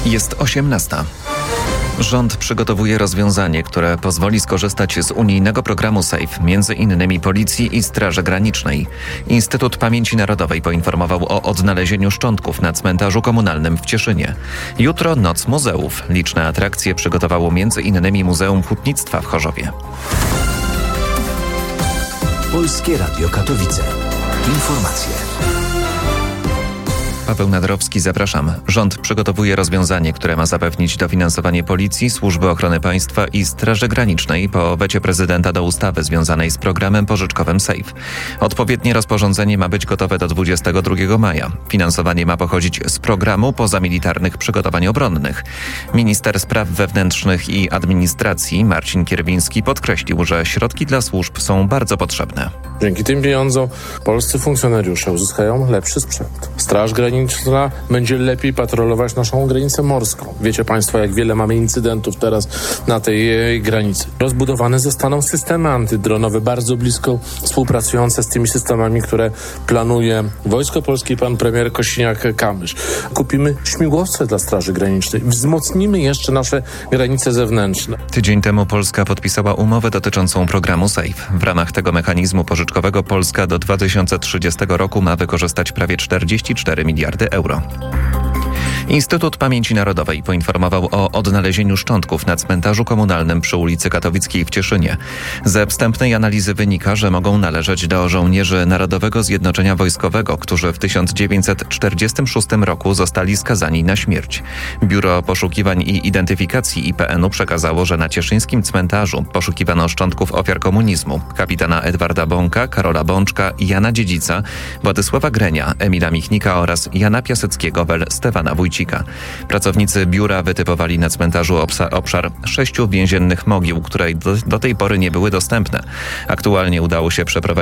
Jest 18. Rząd przygotowuje rozwiązanie, które pozwoli skorzystać z unijnego programu SAFE, między innymi Policji i Straży Granicznej. Instytut Pamięci Narodowej poinformował o odnalezieniu szczątków na cmentarzu komunalnym w Cieszynie. Jutro Noc Muzeów. Liczne atrakcje przygotowało między innymi Muzeum Hutnictwa w Chorzowie. Polskie Radio Katowice. Informacje. Paweł Nadrowski, zapraszam. Rząd przygotowuje rozwiązanie, które ma zapewnić dofinansowanie Policji, Służby Ochrony Państwa i Straży Granicznej po wecie prezydenta do ustawy związanej z programem pożyczkowym SAFE. Odpowiednie rozporządzenie ma być gotowe do 22 maja. Finansowanie ma pochodzić z programu pozamilitarnych przygotowań obronnych. Minister Spraw Wewnętrznych i Administracji Marcin Kierwiński podkreślił, że środki dla służb są bardzo potrzebne. Dzięki tym pieniądzom polscy funkcjonariusze uzyskają lepszy sprzęt. Straż Graniczna będzie lepiej patrolować naszą granicę morską. Wiecie Państwo, jak wiele mamy incydentów teraz na tej granicy. Rozbudowane zostaną systemy antydronowe, bardzo blisko współpracujące z tymi systemami, które planuje Wojsko Polskie i pan premier Kosiniak-Kamysz. Kupimy śmigłowce dla Straży Granicznej. Wzmocnimy jeszcze nasze granice zewnętrzne. Tydzień temu Polska podpisała umowę dotyczącą programu SAFE. W ramach tego mechanizmu pożyczkowego Polska do 2030 roku ma wykorzystać prawie 44 miliardy euro. Instytut Pamięci Narodowej poinformował o odnalezieniu szczątków na cmentarzu komunalnym przy ulicy Katowickiej w Cieszynie. Ze wstępnej analizy wynika, że mogą należeć do żołnierzy Narodowego Zjednoczenia Wojskowego, którzy w 1946 roku zostali skazani na śmierć. Biuro Poszukiwań i Identyfikacji IPN-u przekazało, że na cieszyńskim cmentarzu poszukiwano szczątków ofiar komunizmu: kapitana Edwarda Bąka, Karola Bączka, Jana Dziedzica, Władysława Grenia, Emila Michnika oraz Jana Piaseckiego wel Stefana Wójcika. Pracownicy biura wytypowali na cmentarzu obszar 6 więziennych mogił, które do tej pory nie były dostępne. Aktualnie udało się przeprowadzić